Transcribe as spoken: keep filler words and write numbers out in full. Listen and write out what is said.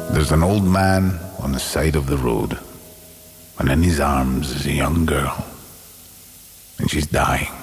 There's an old man on the side of the road, and in his arms is a young girl, and she's dying.